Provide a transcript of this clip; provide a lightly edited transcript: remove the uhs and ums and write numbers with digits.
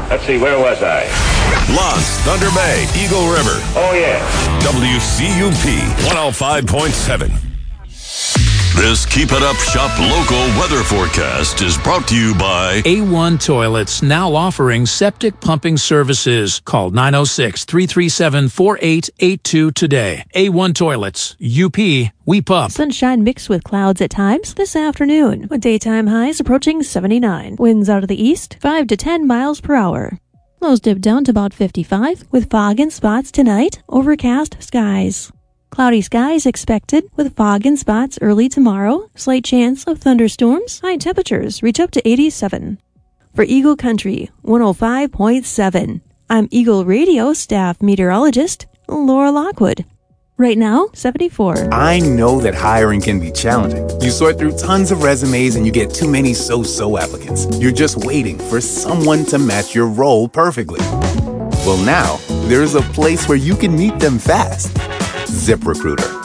Let's see, where was I? Lance, Thunder Bay, Eagle River. Oh, yeah. WCUP 105.7. This Keep It Up Shop local weather forecast is brought to you by A1 Toilets, now offering septic pumping services. Call 906-337-4882 today. A1 Toilets, UP, we pump. Sunshine mixed with clouds at times this afternoon, with daytime highs approaching 79. Winds out of the east, 5 to 10 miles per hour. Lows dip down to about 55, with fog in spots tonight, overcast skies. Cloudy skies expected, with fog in spots early tomorrow, slight chance of thunderstorms, high temperatures reach up to 87. For Eagle Country 105.7, I'm Eagle Radio staff meteorologist Laura Lockwood. Right now, 74. I know that hiring can be challenging. You sort through tons of resumes and you get too many so-so applicants. You're just waiting for someone to match your role perfectly. Well, now, there's a place where you can meet them fast. ZipRecruiter.